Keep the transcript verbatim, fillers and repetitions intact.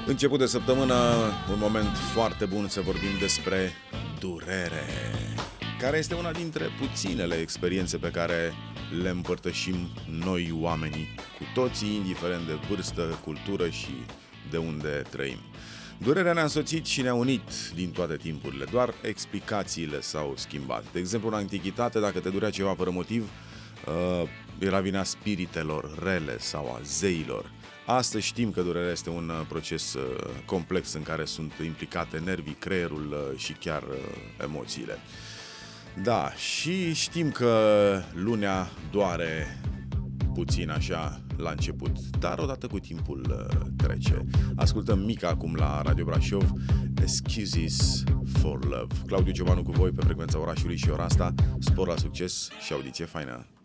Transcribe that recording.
Început de săptămână, un moment foarte bun să vorbim despre durere, care este una dintre puținele experiențe pe care le împărtășim noi oamenii, cu toții, indiferent de vârstă, cultură și de unde trăim. Durerea ne-a însoțit și ne-a unit din toate timpurile, doar explicațiile s-au schimbat. De exemplu, în antichitate, dacă te durea ceva fără motiv, era vina spiritelor rele sau a zeilor. Astăzi știm că durerea este un proces complex în care sunt implicate nervii, creierul și chiar emoțiile. Da, și știm că lunea doare puțin așa la început, dar odată cu timpul trece. Ascultăm Mica acum la Radio Brașov, Excuses for Love. Claudiu Ciobanu cu voi pe frecvența orașului și ora asta. Spor la succes și audiție faină!